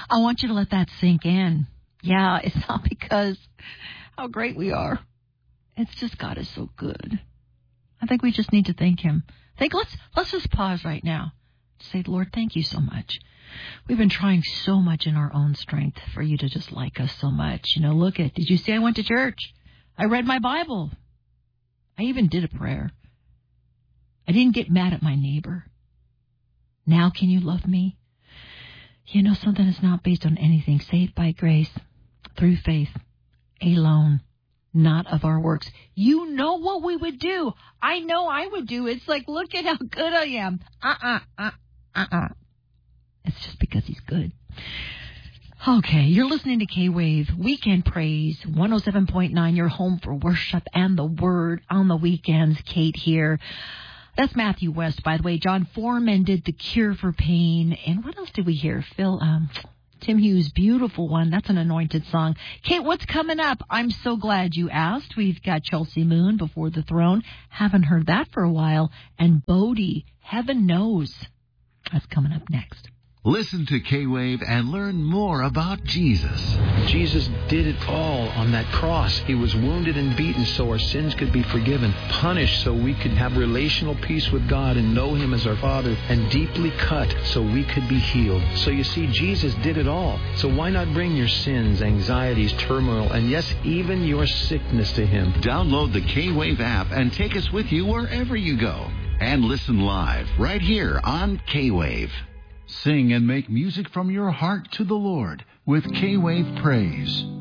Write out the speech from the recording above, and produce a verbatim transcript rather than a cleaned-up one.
I want you to let that sink in. Yeah, it's not because how great we are. It's just God is so good. I think we just need to thank him. Think let's let's just pause right now. Say, Lord, thank you so much. We've been trying so much in our own strength for you to just like us so much. You know, look at, did you see I went to church? I read my Bible. I even did a prayer. I didn't get mad at my neighbor. Now can you love me? You know, something is not based on anything. Saved by grace, through faith, alone, not of our works. You know what we would do. I know I would do. It's like, look at how good I am. Uh-uh, uh, uh-uh. It's just because he's good. Okay, you're listening to K-Wave Weekend Praise, one oh seven point nine, your home for worship and the word on the weekends. Kate here. That's Matthew West, by the way. John Foreman did The Cure for Pain. And what else did we hear? Phil, um, Tim Hughes, beautiful one. That's an anointed song. Kate, what's coming up? I'm so glad you asked. We've got Chelsea Moon, Before the Throne. Haven't heard that for a while. And Bodie, Heaven Knows. That's coming up next. Listen to K-Wave and learn more about Jesus. Jesus did it all on that cross. He was wounded and beaten so our sins could be forgiven, punished so we could have relational peace with God and know him as our Father, and deeply cut so we could be healed. So you see, Jesus did it all. So why not bring your sins, anxieties, turmoil, and yes, even your sickness to him? Download the K-Wave app and take us with you wherever you go. And listen live right here on K-Wave. Sing and make music from your heart to the Lord with K-Wave Praise.